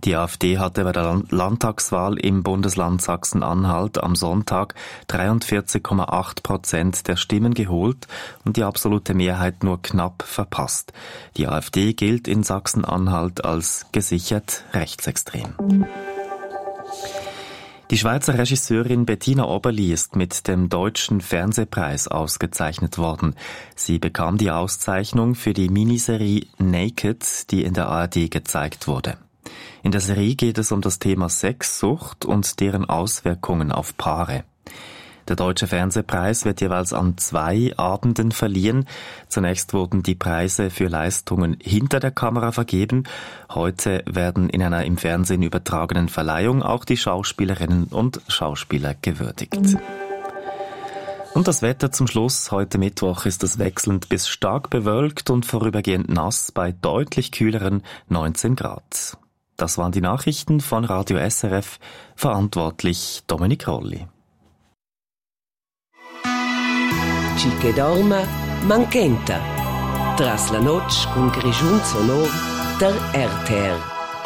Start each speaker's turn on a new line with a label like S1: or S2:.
S1: Die AfD hatte bei der Landtagswahl im Bundesland Sachsen-Anhalt am Sonntag 43,8% der Stimmen geholt und die absolute Mehrheit nur knapp verpasst. Die AfD gilt in Sachsen-Anhalt als gesichert rechtsextrem. Die Schweizer Regisseurin Bettina Oberli ist mit dem Deutschen Fernsehpreis ausgezeichnet worden. Sie bekam die Auszeichnung für die Miniserie Naked, die in der ARD gezeigt wurde. In der Serie geht es um das Thema Sexsucht und deren Auswirkungen auf Paare. Der Deutsche Fernsehpreis wird jeweils an 2 Abenden verliehen. Zunächst wurden die Preise für Leistungen hinter der Kamera vergeben. Heute werden in einer im Fernsehen übertragenen Verleihung auch die Schauspielerinnen und Schauspieler gewürdigt. Und das Wetter zum Schluss. Heute Mittwoch ist es wechselnd bis stark bewölkt und vorübergehend nass bei deutlich kühleren 19 Grad. Das waren die Nachrichten von Radio SRF, verantwortlich Dominik Rolli.
S2: Chi che dorma, manchenta. Tras la noche con grigiun sonor der RTR.